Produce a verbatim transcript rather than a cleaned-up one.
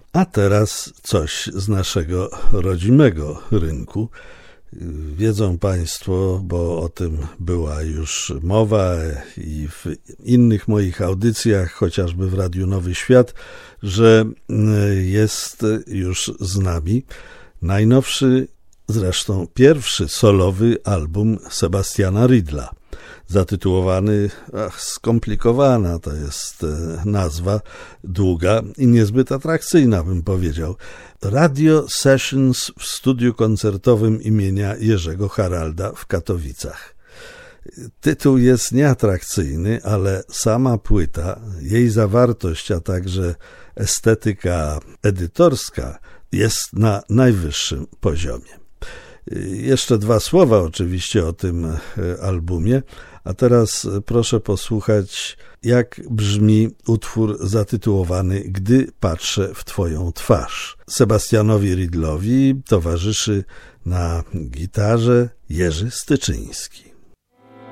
A teraz coś z naszego rodzimego rynku. Wiedzą Państwo, bo o tym była już mowa i w innych moich audycjach, chociażby w Radiu Nowy Świat, że jest już z nami najnowszy, zresztą pierwszy solowy album Sebastiana Riedla, zatytułowany, ach, skomplikowana to jest nazwa, długa i niezbyt atrakcyjna, bym powiedział, Radio Sessions w studiu koncertowym imienia Jerzego Haralda w Katowicach. Tytuł jest nieatrakcyjny, ale sama płyta, jej zawartość, a także estetyka edytorska jest na najwyższym poziomie. Jeszcze dwa słowa oczywiście o tym albumie, a teraz proszę posłuchać, jak brzmi utwór zatytułowany Gdy patrzę w Twoją twarz. Sebastianowi Riedlowi towarzyszy na gitarze Jerzy Styczyński.